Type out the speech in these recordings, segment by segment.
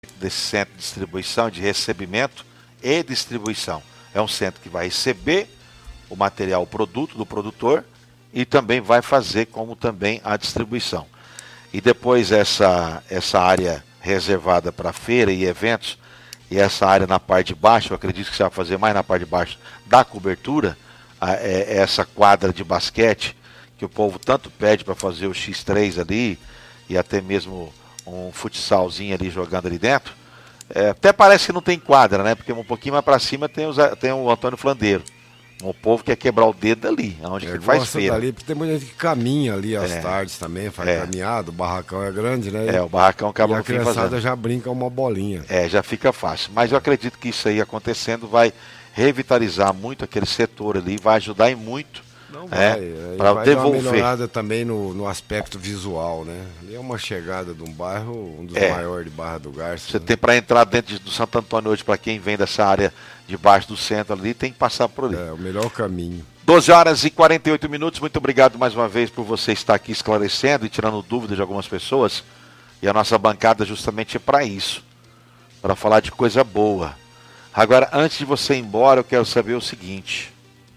desse centro de distribuição, de recebimento e distribuição. É um centro que vai receber o material, o produto do produtor e também vai fazer como também a distribuição. E depois essa área reservada para feira e eventos, e essa área na parte de baixo, eu acredito que você vai fazer mais na parte de baixo da cobertura, essa quadra de basquete, que o povo tanto pede para fazer o X3 ali, e até mesmo um futsalzinho ali jogando ali dentro. Até parece que não tem quadra, né? Porque um pouquinho mais para cima tem o Antônio Flandeiro. O povo quer quebrar o dedo ali, onde que faz feira. Dali, porque tem muita gente que caminha ali às tardes também, faz caminhada, o barracão é grande, né? O barracão acaba no fim fazendo. E a criançada já brinca uma bolinha. Já fica fácil. Mas eu acredito que isso aí acontecendo vai revitalizar muito aquele setor ali, vai ajudar em muito. Não vai, para devolver. Dar uma melhorada também no aspecto visual, né? Ali é uma chegada de um bairro, um dos maiores de Barra do Garça. Você tem para entrar dentro do Santo Antônio hoje, para quem vem dessa área debaixo do centro ali, tem que passar por ali. É o melhor caminho. 12 horas e 48 minutos, muito obrigado mais uma vez por você estar aqui esclarecendo e tirando dúvidas de algumas pessoas. E a nossa bancada justamente é para isso, para falar de coisa boa. Agora, antes de você ir embora, eu quero saber o seguinte: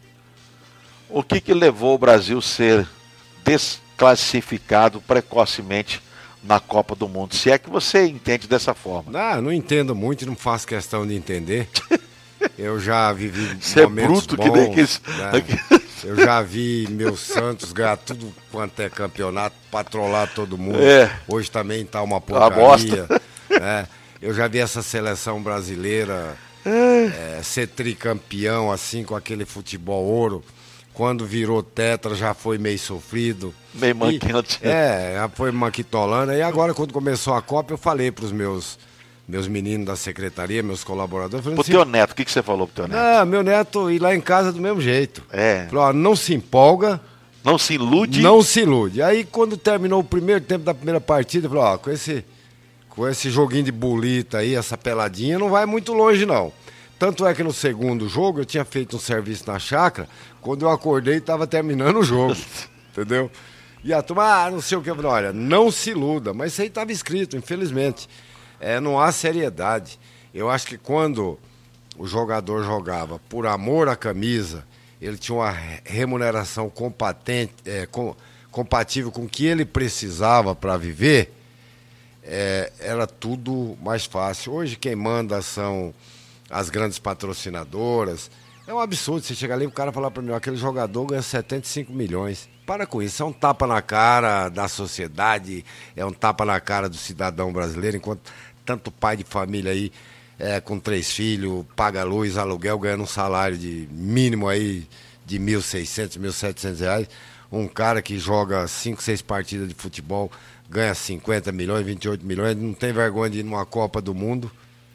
o que levou o Brasil a ser desclassificado precocemente na Copa do Mundo? Se é que você entende dessa forma. Não entendo muito e não faço questão de entender. Eu já vivi Você momentos bruto bons, que nem que isso. Né? Eu já vi meu Santos ganhar tudo quanto é campeonato, patrolar todo mundo. Hoje também tá uma porcaria. Né? Eu já vi essa seleção brasileira ser tricampeão assim com aquele futebol ouro. Quando virou tetra já foi meio sofrido. Meio manquente. Já foi manquitolando. E agora quando começou a Copa eu falei para os meus meninos da secretaria, meus colaboradores. Pro teu neto, o que você falou pro teu neto? Não, meu neto ir lá em casa do mesmo jeito. Falou, não se empolga. Não se ilude. Não se ilude. Aí quando terminou o primeiro tempo da primeira partida, falou, com esse joguinho de bolita aí, essa peladinha, não vai muito longe não. Tanto é que no segundo jogo eu tinha feito um serviço na chácara, quando eu acordei estava terminando o jogo, entendeu? E a turma, não sei o que, eu falei, olha, não se iluda, mas isso aí estava escrito, infelizmente. Não há seriedade. Eu acho que quando o jogador jogava por amor à camisa, ele tinha uma remuneração compatível com o que ele precisava para viver, era tudo mais fácil. Hoje quem manda são as grandes patrocinadoras. É um absurdo você chegar ali e o cara falar para mim, aquele jogador ganha 75 milhões. Para com isso, é um tapa na cara da sociedade, é um tapa na cara do cidadão brasileiro, enquanto tanto pai de família aí, com 3 filhos, paga luz, aluguel, ganhando um salário de mínimo aí de R$ 1.600, R$ 1.700. Um cara que joga 5, 6 partidas de futebol, ganha 50 milhões, 28 milhões, não tem vergonha de ir numa Copa do Mundo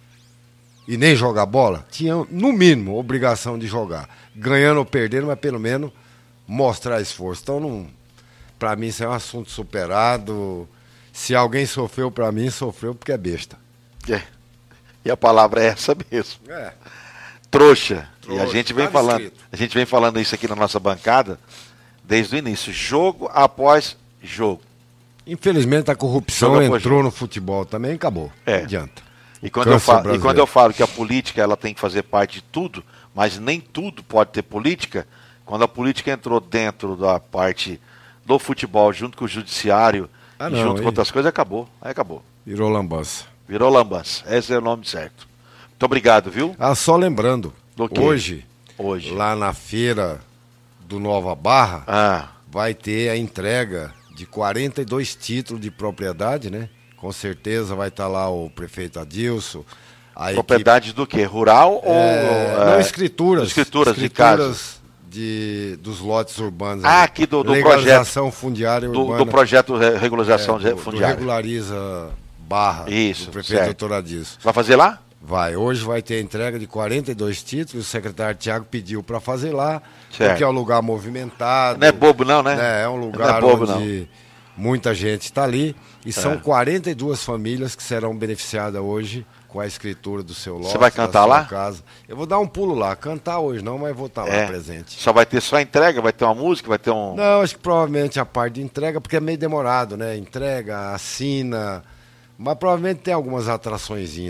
e nem jogar bola. Tinha, no mínimo, obrigação de jogar. Ganhando ou perdendo, mas pelo menos mostrar esforço. Então, para mim, isso é um assunto superado. Se alguém sofreu para mim, sofreu porque é besta. E a palavra é essa mesmo. Trouxa. E a gente vem falando isso aqui na nossa bancada desde o início, jogo após jogo. Infelizmente a corrupção entrou no futebol também, acabou. Não adianta. E quando eu falo que a política ela tem que fazer parte de tudo, mas nem tudo pode ter política, quando a política entrou dentro da parte do futebol, junto com o judiciário, junto com outras coisas, acabou. Aí acabou. Virou lambança. Virou lambança. Esse é o nome certo. Muito obrigado, viu? Só lembrando, hoje, lá na feira do Nova Barra, vai ter a entrega de 42 títulos de propriedade, né? Com certeza vai estar lá o prefeito Adilson. Propriedade do quê? Rural ou... Não, escrituras. Escrituras de casas. Dos lotes urbanos. Aqui do regularização projeto, fundiária urbana. Do projeto regularização fundiária. Regulariza Barra. Isso, do prefeito doutor Adilson. Vai fazer lá? Vai. Hoje vai ter a entrega de 42 títulos. O secretário Tiago pediu para fazer lá, certo. Porque é um lugar movimentado. Não é bobo não, né? É um lugar onde muita gente está ali. E são 42 famílias que serão beneficiadas hoje com a escritura do seu lote. Você vai cantar lá? Casa. Eu vou dar um pulo lá. Cantar hoje não, mas vou estar lá presente. Só vai ter só entrega? Vai ter uma música? Vai ter um... Não, acho que provavelmente a parte de entrega, porque é meio demorado, né? Entrega, assina, Mas provavelmente tem algumas atrações